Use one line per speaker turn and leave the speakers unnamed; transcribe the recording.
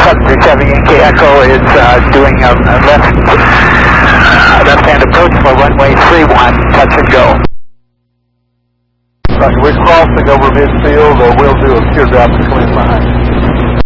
Chevy Yankee Echo is doing a left-hand approach for runway 31, touch and go.
We're crossing over midfield, we'll do a teardrop to come in behind.